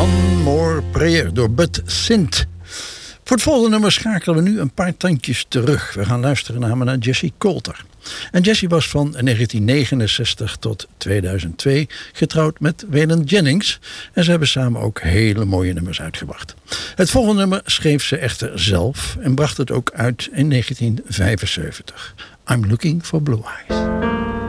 One More Prayer door Bud Sint. Voor het volgende nummer schakelen we nu een paar tandjes terug. We gaan luisteren naar Jessie Colter. En Jessie was van 1969 tot 2002 getrouwd met Waylon Jennings. En ze hebben samen ook hele mooie nummers uitgebracht. Het volgende nummer schreef ze echter zelf en bracht het ook uit in 1975. I'm Looking for Blue Eyes.